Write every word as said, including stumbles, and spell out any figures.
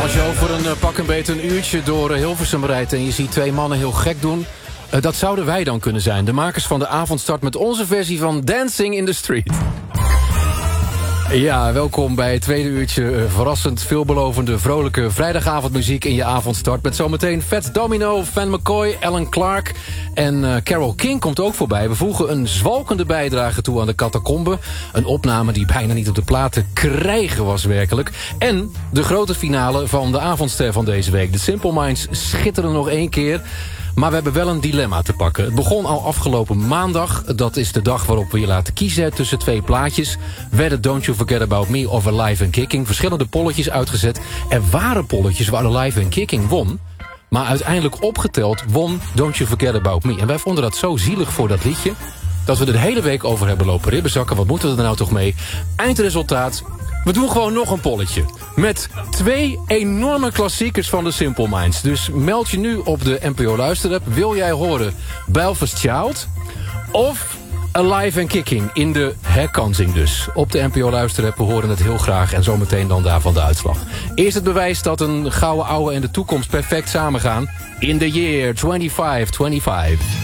Als je over een uh, pak een beet een uurtje door uh, Hilversum rijdt en je ziet twee mannen heel gek doen, uh, dat zouden wij dan kunnen zijn. De makers van de avondstart met onze versie van Dancing in the Street. Ja, welkom bij het tweede uurtje uh, verrassend, veelbelovende, vrolijke vrijdagavondmuziek in je avondstart. Met zometeen Fats Domino, Van McCoy, Alan Clark en uh, Carole King komt ook voorbij. We voegen een zwalkende bijdrage toe aan de catacombe. Een opname die bijna niet op de plaat te krijgen was werkelijk. En de grote finale van de avondster van deze week. De Simple Minds schitteren nog één keer. Maar we hebben wel een dilemma te pakken. Het begon al afgelopen maandag. Dat is de dag waarop we je laten kiezen tussen twee plaatjes. Werden Don't You Forget About Me of Alive and Kicking. Verschillende polletjes uitgezet. Er waren polletjes waar Alive and Kicking won. Maar uiteindelijk opgeteld won Don't You Forget About Me. En wij vonden dat zo zielig voor dat liedje, dat we er de hele week over hebben lopen ribbenzakken. Wat moeten we er nou toch mee? Eindresultaat: we doen gewoon nog een polletje. Met twee enorme klassiekers van de Simple Minds. Dus meld je nu op de N P O Luisterapp. Wil jij horen Belfast Child of Alive and Kicking in de herkansing dus? Op de N P O Luisterapp, we horen het heel graag. En zometeen dan daarvan de uitslag. Eerst het bewijs dat een gouden ouwe en de toekomst perfect samengaan. In the year twenty-five twenty-five.